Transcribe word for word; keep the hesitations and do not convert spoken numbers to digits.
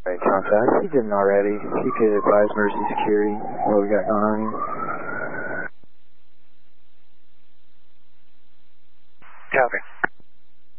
Right, contact. He didn't already. He could advise Mercy Security what we got going on here. Copy.